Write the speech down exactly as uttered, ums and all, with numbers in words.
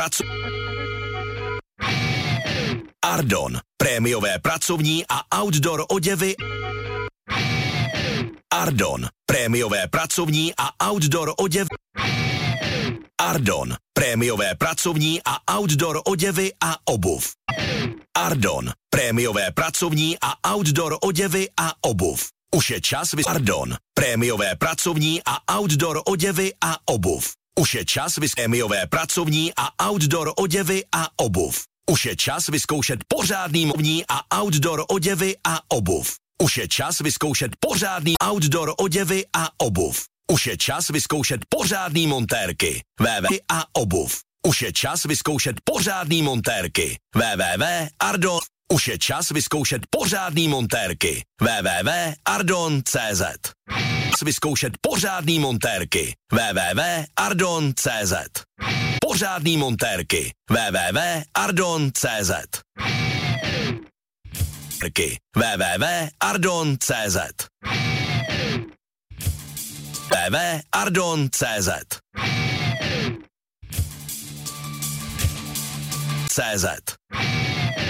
pracovní. Ardon, prémiové pracovní a outdoor oděvy. Ardon, prémiové pracovní a outdoor oděvy. Ardon, prémiové pracovní a outdoor oděvy a obuv. Ardon, prémiové pracovní a outdoor oděvy a obuv. Už je čas vys... Ardon, prémiové pracovní a outdoor oděvy a obuv. Už je čas vys... Prémiové pracovní a outdoor oděvy a obuv. Už je čas vyzkoušet pořádný movní a outdoor oděvy a obuv. Už je čas vyzkoušet pořádný outdoor oděvy a obuv. Už je čas vyzkoušet pořádný montérky. www a obuv. Už je čas vyzkoušet pořádný montérky. www Ardon. Už je čas vyzkoušet pořádný montérky. www Ardon tečka cé zet. Vyzkoušet pořádný montérky. www Ardon tečka cé zet. Pořádný montérky. www Ardon tečka cé zet. www Ardon tečka cé zet. www Ardon tečka cé zet. cé zet.